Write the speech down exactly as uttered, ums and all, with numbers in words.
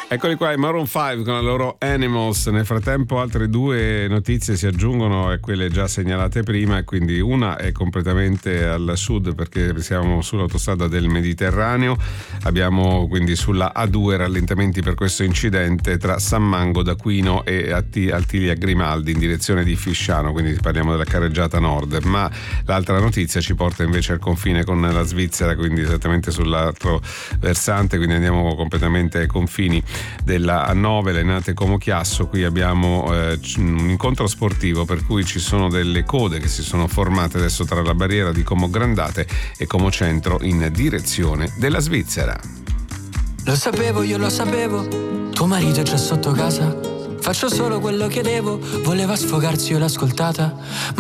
Eccoli qua, i Maroon cinque con la loro Animals. Nel frattempo altre due notizie si aggiungono a quelle già segnalate prima, e quindi una è completamente al sud perché siamo sull'autostrada del Mediterraneo. Abbiamo quindi sulla A due rallentamenti per questo incidente tra San Mango d'Aquino e Altilia Grimaldi in direzione di Fisciano, quindi parliamo della carreggiata nord. Ma l'altra notizia ci porta invece al confine con la Svizzera, quindi esattamente sull'altro versante, quindi andiamo completamente ai confini della A nove, Lainate Como Chiasso. Qui abbiamo eh, un incontro sportivo per cui ci sono delle code che si sono formate adesso tra la barriera di Como Grandate e Como Centro in direzione della Svizzera. Lo sapevo, io lo sapevo, tuo marito è già sotto casa, faccio solo quello che devo, voleva sfogarsi, io l'ho ascoltata.